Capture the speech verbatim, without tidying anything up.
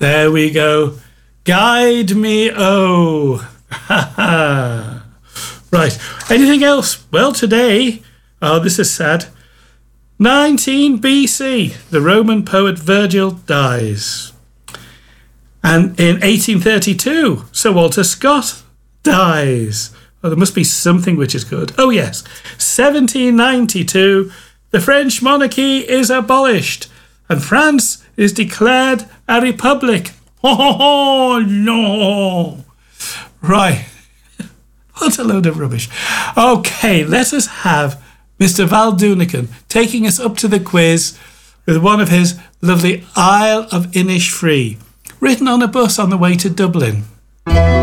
There we go. Guide me, oh. Right. Anything else? Well, today, oh, this is sad. nineteen B C, the Roman poet Virgil dies. And in eighteen thirty-two, Sir Walter Scott dies. Oh, there must be something which is good. Oh, yes. seventeen ninety-two, the French monarchy is abolished and France is declared a republic. Oh, no. Right. What a load of rubbish. Okay, let us have Mister Val Doonican taking us up to the quiz with one of his lovely Isle of Innisfree, written on a bus on the way to Dublin.